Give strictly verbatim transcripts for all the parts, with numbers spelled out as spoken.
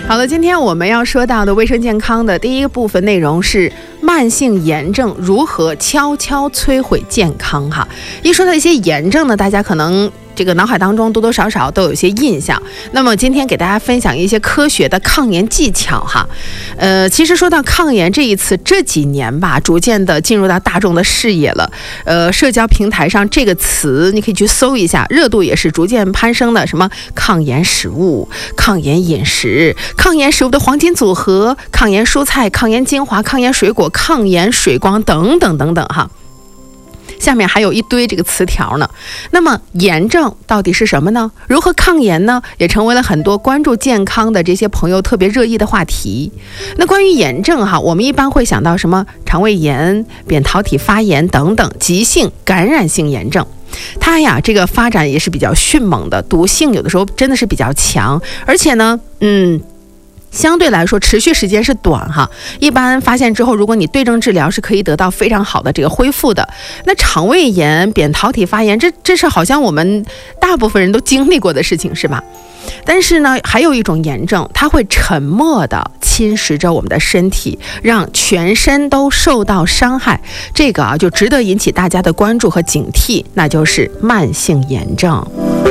好了，今天我们要说到的卫生健康的第一个部分内容是慢性炎症如何悄悄摧毁健康哈。一说到一些炎症呢，大家可能这个脑海当中多多少少都有一些印象。那么今天给大家分享一些科学的抗炎技巧哈。呃，其实说到抗炎这一词，这几年吧，逐渐的进入到大众的视野了。呃，社交平台上这个词你可以去搜一下，热度也是逐渐攀升的。什么抗炎食物、抗炎饮食、抗炎食物的黄金组合、抗炎蔬菜、抗炎精华、抗炎水果、抗炎水光等等等等哈。下面还有一堆这个词条呢。那么炎症到底是什么呢？如何抗炎呢？也成为了很多关注健康的这些朋友特别热议的话题。那关于炎症哈，我们一般会想到什么肠胃炎、扁桃体发炎等等急性感染性炎症。它呀，这个发展也是比较迅猛的，毒性有的时候真的是比较强，而且呢，嗯。相对来说持续时间是短哈，一般发现之后，如果你对症治疗是可以得到非常好的这个恢复的。那肠胃炎、扁桃体发炎，这这是好像我们大部分人都经历过的事情是吧？但是呢，还有一种炎症，它会沉默的侵蚀着我们的身体，让全身都受到伤害。这个啊，就值得引起大家的关注和警惕，那就是慢性炎症。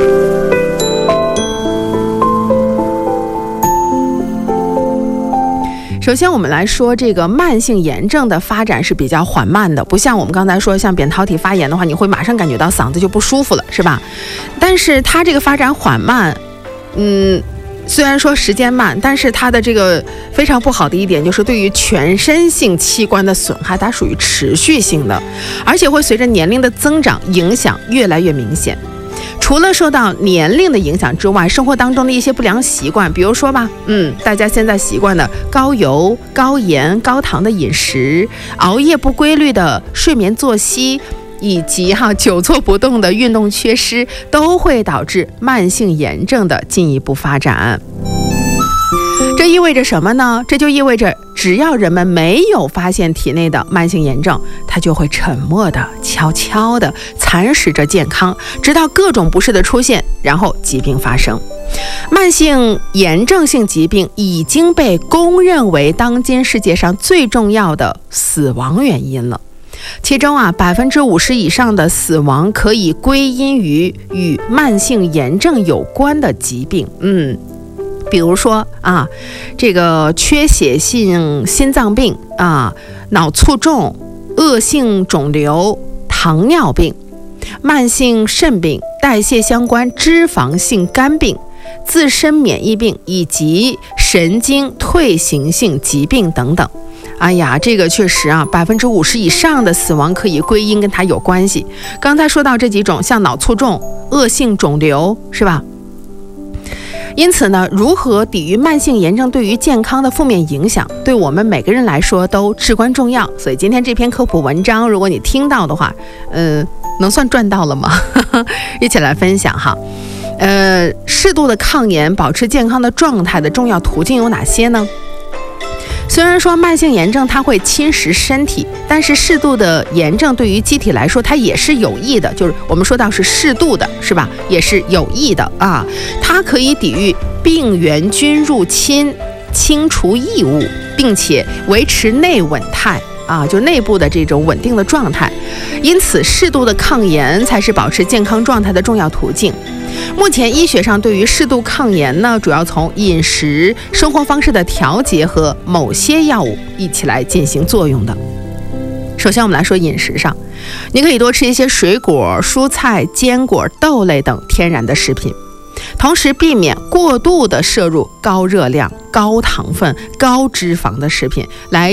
首先我们来说，这个慢性炎症的发展是比较缓慢的，不像我们刚才说像扁桃体发炎的话，你会马上感觉到嗓子就不舒服了，是吧？但是它这个发展缓慢，嗯，虽然说时间慢，但是它的这个非常不好的一点就是对于全身性器官的损害，它属于持续性的，而且会随着年龄的增长影响越来越明显。除了受到年龄的影响之外，生活当中的一些不良习惯，比如说吧，嗯，大家现在习惯的高油、高盐、高糖的饮食，熬夜不规律的睡眠作息，以及哈久坐不动的运动缺失，都会导致慢性炎症的进一步发展。这意味着什么呢？这就意味着只要人们没有发现体内的慢性炎症，它就会沉默的、悄悄的蚕食着健康，直到各种不适的出现，然后疾病发生。慢性炎症性疾病已经被公认为当今世界上最重要的死亡原因了。其中啊，百分之五十以上的死亡可以归因于与慢性炎症有关的疾病。嗯。比如说啊，这个缺血性心脏病啊，脑卒中、恶性肿瘤、糖尿病、慢性肾病、代谢相关脂肪性肝病、自身免疫病以及神经退行性疾病等等。哎呀，这个确实啊，百分之五十以上的死亡可以归因跟它有关系。刚才说到这几种，像脑卒中、恶性肿瘤，是吧？因此呢，如何抵御慢性炎症对于健康的负面影响，对我们每个人来说都至关重要。所以今天这篇科普文章，如果你听到的话，呃，能算赚到了吗？一起来分享哈。呃，适度的抗炎，保持健康的状态的重要途径有哪些呢？虽然说慢性炎症它会侵蚀身体，但是适度的炎症对于机体来说它也是有益的，就是我们说到是适度的，是吧？也是有益的啊，它可以抵御病原菌入侵，清除异物，并且维持内稳态啊，就内部的这种稳定的状态。因此，适度的抗炎才是保持健康状态的重要途径。目前医学上对于适度抗炎呢，主要从饮食、生活方式的调节和某些药物一起来进行作用的。首先我们来说饮食上，你可以多吃一些水果、蔬菜、坚果、豆类等天然的食品，同时避免过度的摄入高热量、高糖分、高脂肪的食品，来